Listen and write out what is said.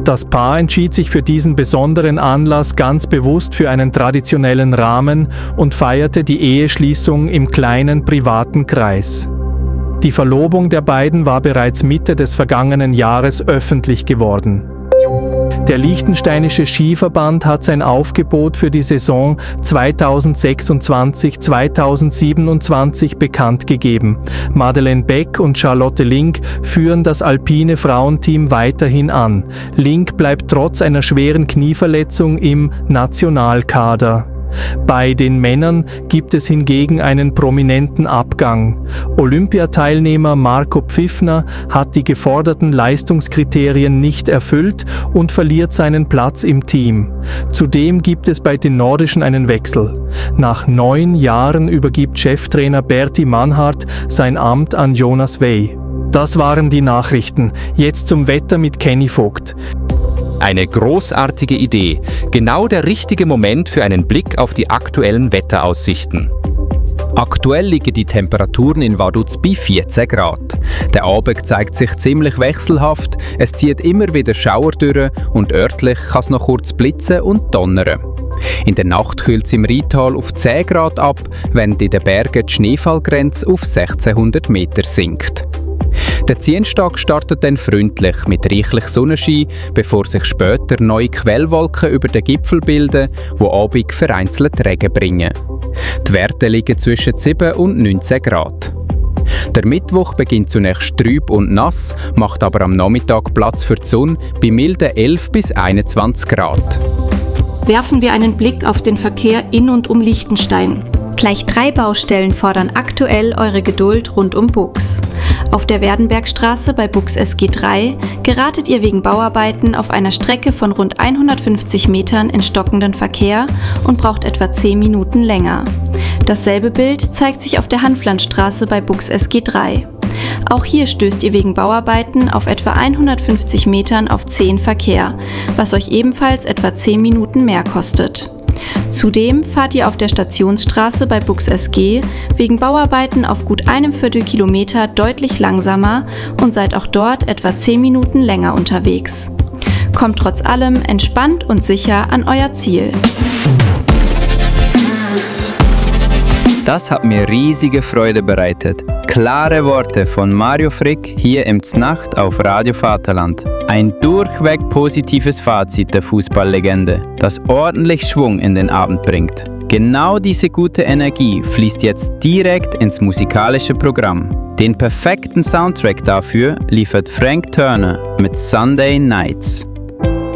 Das Paar entschied sich für diesen besonderen Anlass ganz bewusst für einen traditionellen Rahmen und feierte die Eheschließung im kleinen privaten Kreis. Die Verlobung der beiden war bereits Mitte des vergangenen Jahres öffentlich geworden. Der Liechtensteinische Skiverband hat sein Aufgebot für die Saison 2026/2027 bekannt gegeben. Madeleine Beck und Charlotte Link führen das alpine Frauenteam weiterhin an. Link bleibt trotz einer schweren Knieverletzung im Nationalkader. Bei den Männern gibt es hingegen einen prominenten Abgang. Olympiateilnehmer Marco Pfiffner hat die geforderten Leistungskriterien nicht erfüllt und verliert seinen Platz im Team. Zudem gibt es bei den Nordischen einen Wechsel. Nach 9 Jahren übergibt Cheftrainer Berti Mannhardt sein Amt an Jonas Wey. Das waren die Nachrichten. Jetzt zum Wetter mit Kenny Vogt. Eine großartige Idee. Genau der richtige Moment für einen Blick auf die aktuellen Wetteraussichten. Aktuell liegen die Temperaturen in Vaduz bei 14 Grad. Der Abend zeigt sich ziemlich wechselhaft, es zieht immer wieder Schauer durch und örtlich kann es noch kurz blitzen und donnern. In der Nacht kühlt es im Rheintal auf 10 Grad ab, während in den Bergen die Schneefallgrenze auf 1600 Meter sinkt. Der Dienstag startet dann freundlich mit reichlich Sonnenschein, bevor sich später neue Quellwolken über den Gipfel bilden, die abends vereinzelt Regen bringen. Die Werte liegen zwischen 7 und 19 Grad. Der Mittwoch beginnt zunächst trüb und nass, macht aber am Nachmittag Platz für die Sonne bei milden 11 bis 21 Grad. Werfen wir einen Blick auf den Verkehr in und um Liechtenstein. Gleich 3 Baustellen fordern aktuell eure Geduld rund um Bux. Auf der Werdenbergstraße bei Bux SG3 geratet ihr wegen Bauarbeiten auf einer Strecke von rund 150 Metern in stockenden Verkehr und braucht etwa 10 Minuten länger. Dasselbe Bild zeigt sich auf der Hanflandstraße bei Bux SG3. Auch hier stößt ihr wegen Bauarbeiten auf etwa 150 Metern auf 10 Verkehr, was euch ebenfalls etwa 10 Minuten mehr kostet. Zudem fahrt ihr auf der Stationsstraße bei Bux SG wegen Bauarbeiten auf gut einem Viertelkilometer deutlich langsamer und seid auch dort etwa 10 Minuten länger unterwegs. Kommt trotz allem entspannt und sicher an euer Ziel. Das hat mir riesige Freude bereitet. Klare Worte von Mario Frick hier im Znacht auf Radio Vaterland. Ein durchweg positives Fazit der Fußballlegende, das ordentlich Schwung in den Abend bringt. Genau diese gute Energie fließt jetzt direkt ins musikalische Programm. Den perfekten Soundtrack dafür liefert Frank Turner mit Sunday Nights.